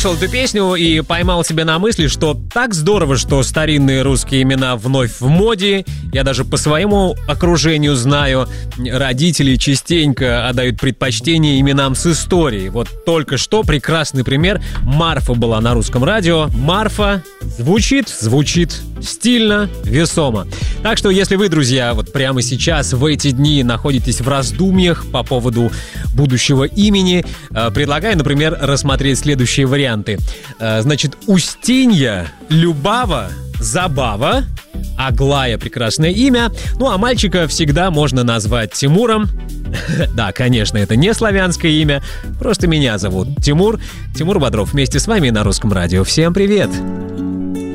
Послушал эту песню и поймал себя на мысли, что так здорово, что старинные русские имена вновь в моде. Я даже по своему окружению знаю, родители частенько отдают предпочтение именам с историей. Вот только что прекрасный пример. Марфа была на русском радио. Марфа звучит стильно, весомо. Так что, если вы, друзья, вот прямо сейчас, в эти дни находитесь в раздумьях по поводу будущего имени, предлагаю, например, рассмотреть следующие варианты. Значит, Устинья, Любава, Забава, Аглая — прекрасное имя. Ну, а мальчика всегда можно назвать Тимуром. Да, конечно, это не славянское имя. Просто меня зовут Тимур. Тимур Бодров вместе с вами на Русском радио. Всем привет!